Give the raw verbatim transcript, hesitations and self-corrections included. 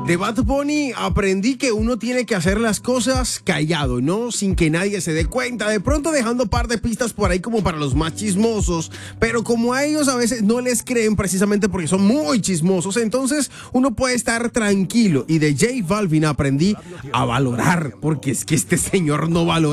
De Bad Bunny aprendí que uno tiene que hacer las cosas callado, ¿no? Sin que nadie se dé cuenta. De pronto dejando un par de pistas por ahí como para los más chismosos. Pero como a ellos a veces no les creen precisamente porque son muy chismosos, entonces uno puede estar tranquilo. Y de J Balvin aprendí a valorar, porque es que este señor no valora.